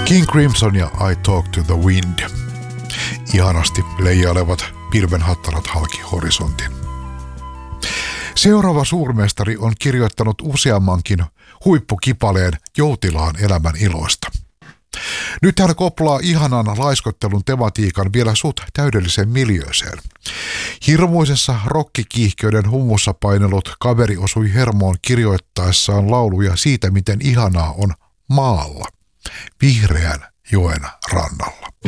King Crimson ja I Talk to the Wind. Ihanasti leijailevat pilvenhattarat halki horisontin. Seuraava suurmestari on kirjoittanut useammankin huippukipaleen joutilaan elämän iloista. Nyt hän koplaa ihanan laiskottelun tematiikan vielä suht täydelliseen miljööseen. Hirmuisessa rokkikiihkeyden humussa painelut kaveri osui hermoon kirjoittaessaan lauluja siitä, miten ihanaa on maalla, vihreän joen rannalla.